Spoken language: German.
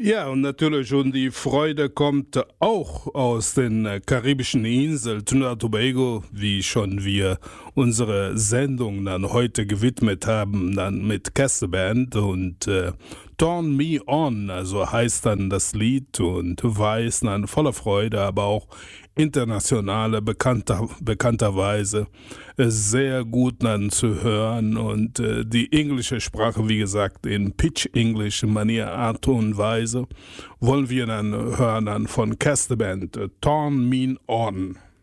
Ja, und natürlich, und die Freude kommt auch aus den karibischen Inseln, Trinidad und Tobago, wie schon wir unsere Sendung dann heute gewidmet haben, dann mit Cassaband und Turn Me On, also heißt dann das Lied und weiß dann voller Freude, aber auch internationale bekannterweise sehr gut dann zu hören und die englische Sprache, wie gesagt, in Pitch English, Manier, Art und Weise, wollen wir dann hören dann von Cassaband, Turn Me On.